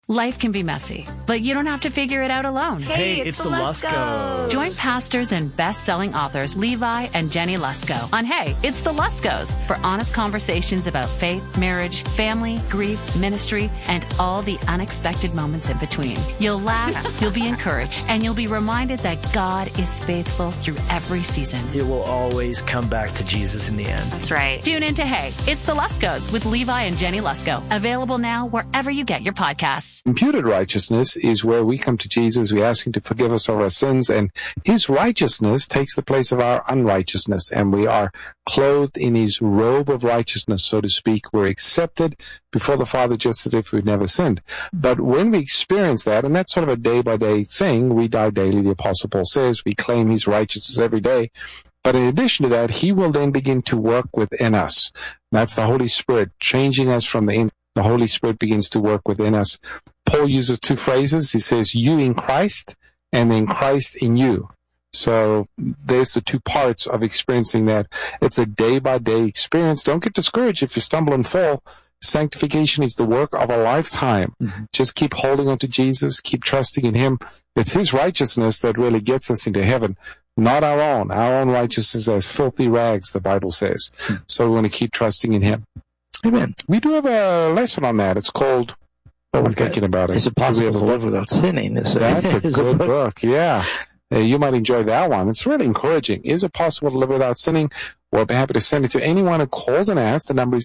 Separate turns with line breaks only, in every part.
Life can be messy, but you don't have to figure it out alone.
Hey, it's the Luskos.
Join pastors and best-selling authors Levi and Jenny Lusko on Hey, It's the Luskos for honest conversations about faith, marriage, family, grief, ministry, and all the unexpected moments in between. You'll laugh, you'll be encouraged, and you'll be reminded that God is faithful through every season.
It will always come back to Jesus in the end.
That's right. Tune in to Hey, It's the Luskos with Levi and Jenny Lusko. Available now wherever you get your podcasts.
Imputed righteousness is where we come to Jesus, we ask him to forgive us of our sins, and his righteousness takes the place of our unrighteousness, and we are clothed in his robe of righteousness, so to speak. We're accepted before the Father just as if we've never sinned. But when we experience that, and that's sort of a day-by-day thing, we die daily, the Apostle Paul says, we claim his righteousness every day. But in addition to that, he will then begin to work within us. That's the Holy Spirit changing us from the inside. The Holy Spirit begins to work within us. Paul uses two phrases. He says, you in Christ, and then Christ in you. So there's the two parts of experiencing that. It's a day-by-day experience. Don't get discouraged if you stumble and fall. Sanctification is the work of a lifetime. Mm-hmm. Just keep holding on to Jesus. Keep trusting in him. It's his righteousness that really gets us into heaven, not our own. Our own righteousness as filthy rags, the Bible says. Mm-hmm. So we want to keep trusting in him. Amen. We do have a lesson on that. It's called, I'm thinking about it.
Is it possible to live without sinning?
That's a good book. Yeah. You might enjoy that one. It's really encouraging. Is it possible to live without sinning? We'll be happy to send it to anyone who calls and asks. The number is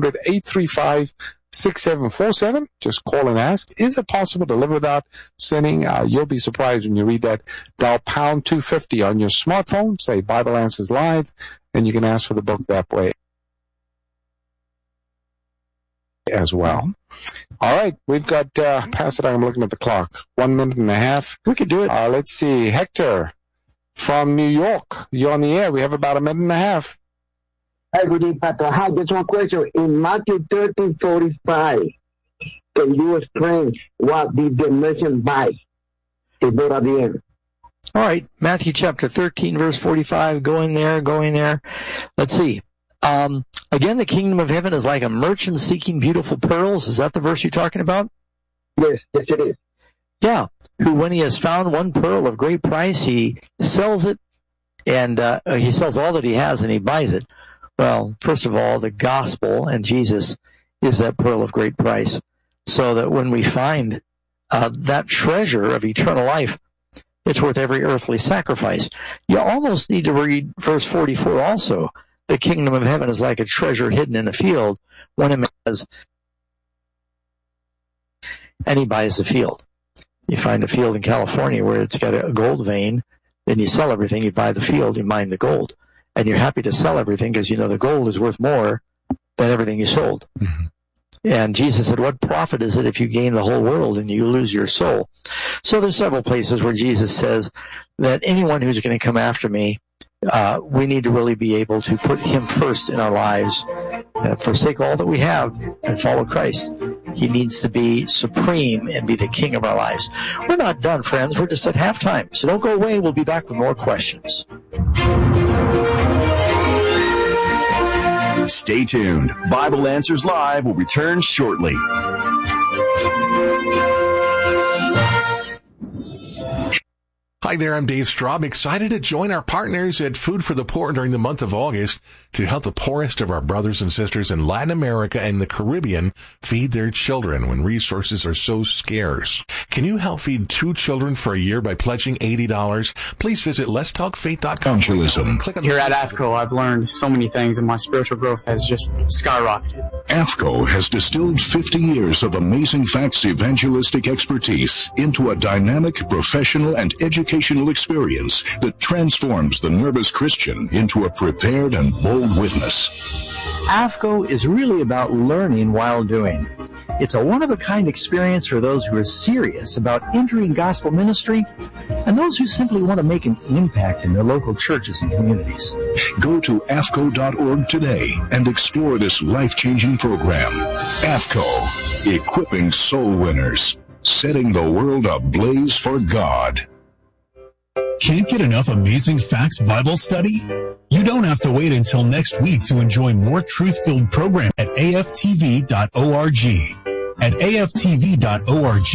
800-835-6747. Just call and ask. Is it possible to live without sinning? You'll be surprised when you read that. Dial pound 250 on your smartphone. Say Bible Answers Live, and you can ask for the book that way as well. All right, we've got, pass it, I'm looking at the clock, 1 minute and a half.
We could do it.
Let's see, Hector from New York, you're on the air. We have about a minute and a half.
Hi, good evening, Pastor. Hi, just one question. In Matthew 13:45, can you explain what did the mention by? At the end.
All right, Matthew chapter 13, verse 45, going there. Let's see. Again, the kingdom of heaven is like a merchant seeking beautiful pearls. Is that the verse you're talking about?
Yes, it is.
Yeah. Who, when he has found one pearl of great price, he sells it, and he sells all that he has, and he buys it. Well, first of all, the gospel and Jesus is that pearl of great price, so that when we find that treasure of eternal life, it's worth every earthly sacrifice. You almost need to read verse 44 also. The kingdom of heaven is like a treasure hidden in a field when a man has, and he buys the field. You find a field in California where it's got a gold vein, then you sell everything, you buy the field, you mine the gold. And you're happy to sell everything because you know the gold is worth more than everything you sold. Mm-hmm. And Jesus said, what profit is it if you gain the whole world and you lose your soul? So there's several places where Jesus says that anyone who's going to come after me, we need to really be able to put him first in our lives and forsake all that we have and follow Christ. He needs to be supreme and be the king of our lives. We're not done, friends. We're just at halftime. So don't go away. We'll be back with more questions.
Stay tuned. Bible Answers Live will return shortly.
Hi there, I'm Dave Straub. Excited to join our partners at Food for the Poor during the month of August to help the poorest of our brothers and sisters in Latin America and the Caribbean feed their children when resources are so scarce. Can you help feed 2 children for a year by pledging $80? Please visit letstalkfaith.com.
Here at AFCO, I've learned so many things and my spiritual growth has just skyrocketed.
AFCO has distilled 50 years of Amazing Facts evangelistic expertise into a dynamic, professional, and educational experience that transforms the nervous Christian into a prepared and bold witness.
AFCO is really about learning while doing. It's a one-of-a-kind experience for those who are serious about entering gospel ministry and those who simply want to make an impact in their local churches and communities.
Go to AFCO.org today and explore this life-changing program. AFCO, equipping soul winners, setting the world ablaze for God.
Can't get enough Amazing Facts Bible study? You don't have to wait until next week to enjoy more truth-filled programming at aftv.org. At aftv.org,